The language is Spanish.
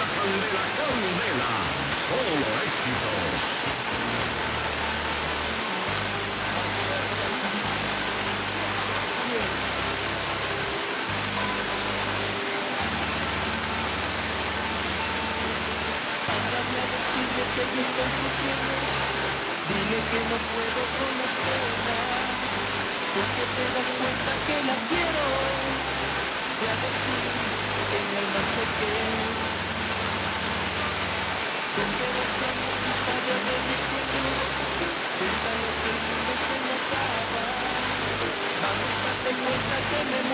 Candela, Candela, solo éxitos. Háblame a decirle que yo estoy sufriendo. Dile que no puedo con las penas, porque te das cuenta que la quiero. Voy a decir que en el no sé qué, porque los años quizá de diciendo, cuenta lo que el mundo se me acaba. Vamos, date cuenta que me